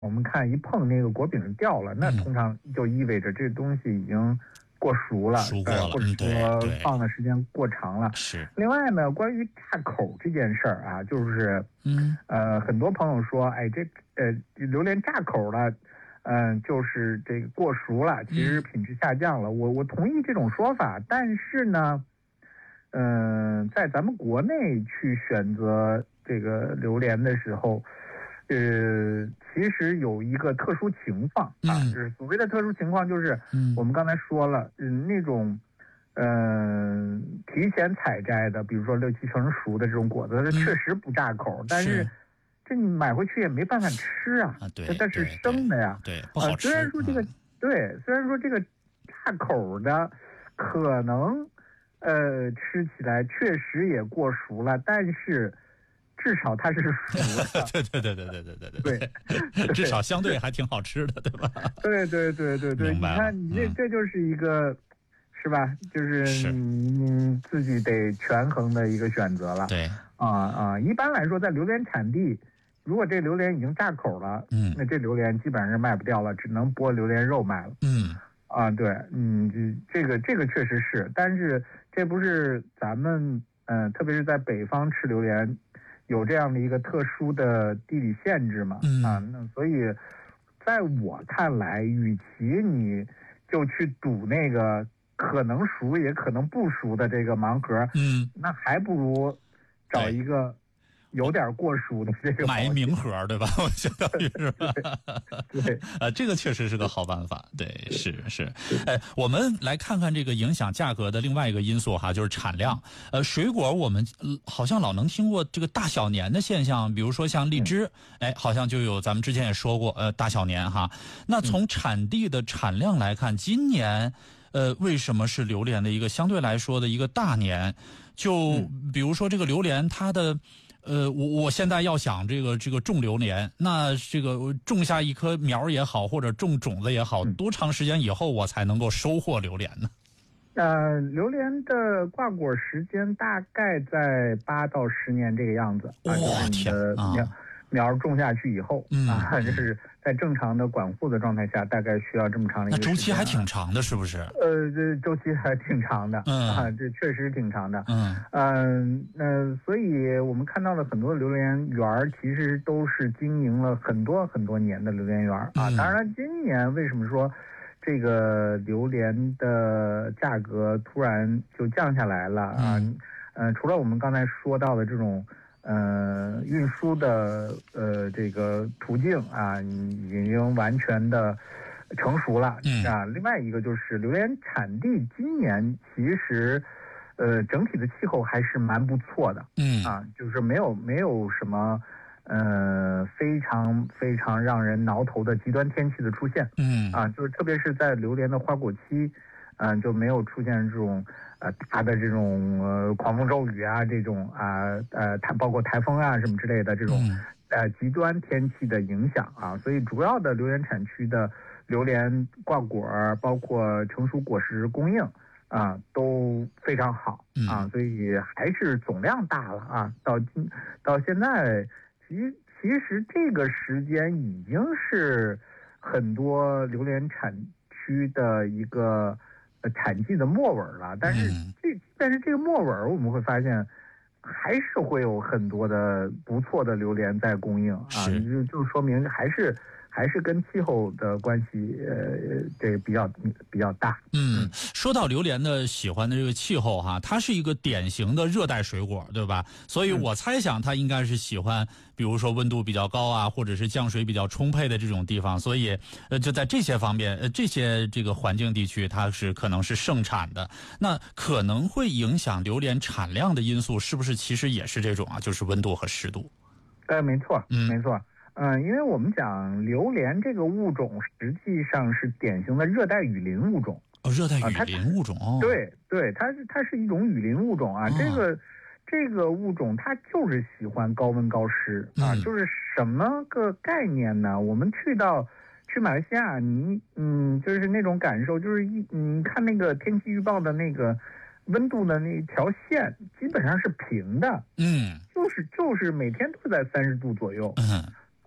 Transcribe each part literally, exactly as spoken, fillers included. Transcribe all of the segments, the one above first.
我们看一碰那个果饼掉了，那通常就意味着这东西已经过熟了， 熟过了， 或者说放的时间过长了。 是。 另外呢，关于炸口这件事儿啊，就是嗯呃，很多朋友说，哎，这呃榴莲炸口了，嗯、呃，就是这个过熟了，其实品质下降了。嗯、我我同意这种说法，但是呢，嗯、呃，在咱们国内去选择这个榴莲的时候。呃，其实有一个特殊情况啊， 嗯、 就是所谓的特殊情况，就是我们刚才说了，嗯，那种，嗯、呃，提前采摘的，比如说六七成熟的这种果子，它确实不炸口，嗯、但是这你买回去也没办法吃啊， 啊对， 它是生的呀， 对，对不好吃。 呃、虽然说这个、嗯、对，虽然说这个炸口的可能，呃，吃起来确实也过熟了，但是。至少它是熟的， 对对对对对对对对对，至少相对还挺好吃的，对吧？ 对对对对对，你看你这、嗯、这就是一个，是吧？就是你自己得权衡的一个选择了。 对啊啊，一般来说，在榴莲产地，如果这榴莲已经炸口了， 嗯， 那这榴莲基本上是卖不掉了，只能剥榴莲肉卖了。 嗯， 啊，对，嗯，这个这个确实是，但是这不是咱们嗯、呃，特别是在北方吃榴莲。有这样的一个特殊的地理限制嘛？ 嗯、 啊，那所以，在我看来，与其你就去赌那个可能熟也可能不熟的这个盲盒， 嗯， 那还不如找一个有点过熟的这个买一名盒，对吧？我相当于是吧？ 对， 呃，这个确实是个好办法。对，是是。哎，我们来看看这个影响价格的另外一个因素哈，就是产量。呃，水果我们、呃、好像老能听过这个大小年的现象，比如说像荔枝，哎，好像就有咱们之前也说过，呃，大小年哈。那从产地的产量来看，今年。呃，为什么是榴莲的一个相对来说的一个大年？就比如说这个榴莲，它的，呃，我我现在要想这个这个种榴莲，那这个种下一棵苗也好，或者种种子也好，多长时间以后我才能够收获榴莲呢？ 呃，榴莲的挂果时间大概在八到十年这个样子。 哇、哦，天啊！ 苗种下去以后， 嗯啊，就是在正常的管护的状态下，大概需要这么长的一个时间、啊。 那周期还挺长的，是不是？ 呃，这周期还挺长的， 嗯啊，这确实挺长的， 嗯嗯，那、呃、所以我们看到了很多榴莲园，其实都是经营了很多很多年的榴莲园啊。 嗯、 当然，今年为什么说这个榴莲的价格突然就降下来了啊？嗯、呃，除了我们刚才说到的这种。呃，运输的呃这个途径啊，已经完全的成熟了、 嗯、 啊。另外一个就是榴莲产地今年其实呃整体的气候还是蛮不错的， 嗯啊，就是没有没有什么呃非常非常让人挠头的极端天气的出现， 嗯啊，就是特别是在榴莲的花果期，嗯、呃，就没有出现这种。呃，大的这种呃狂风骤雨啊，这种啊呃台包括台风啊什么之类的这种呃极端天气的影响啊，所以主要的榴莲产区的榴莲挂果，包括成熟果实供应啊都非常好啊，所以还是总量大了啊。到今到现在，其实其实这个时间已经是很多榴莲产区的一个。呃，产季的末尾了，但是这、嗯、但是这个末尾我们会发现，还是会有很多的不错的榴莲在供应啊，就就说明还是还是跟气候的关系，呃，这个比较比较大。 嗯，说到榴莲的喜欢的这个气候哈，它是一个典型的热带水果，对吧？所以我猜想它应该是喜欢，比如说温度比较高啊，或者是降水比较充沛的这种地方。所以，呃，就在这些方面，呃，这些这个环境地区，它是可能是盛产的。那可能会影响榴莲产量的因素，是不是其实也是这种啊？就是温度和湿度。 呃，没错， 嗯， 没错。嗯、呃，因为我们讲榴莲这个物种实际上是典型的热带雨林物种。 哦，热带雨林物种。哦， 对对，它是它是一种雨林物种啊。哦、这个这个物种它就是喜欢高温高湿啊、嗯，就是什么个概念呢？我们去到去马来西亚，你嗯，就是那种感受，就是一你看那个天气预报的那个温度的那条线，基本上是平的。 嗯， 就是就是每天都在三十度左右。 嗯。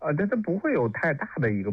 呃，但它不会有太大的一个